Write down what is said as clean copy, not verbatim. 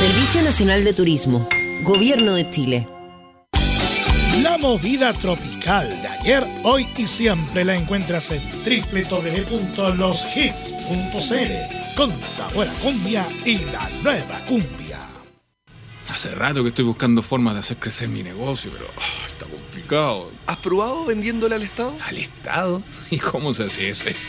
Servicio Nacional de Turismo, Gobierno de Chile. La movida tropical de ayer, hoy y siempre la encuentras en www.loshits.cl, con sabor a cumbia y la nueva cumbia. Hace rato que estoy buscando formas de hacer crecer mi negocio, pero está complicado. ¿Has probado vendiéndole al Estado? ¿Al Estado? ¿Y cómo se hace eso?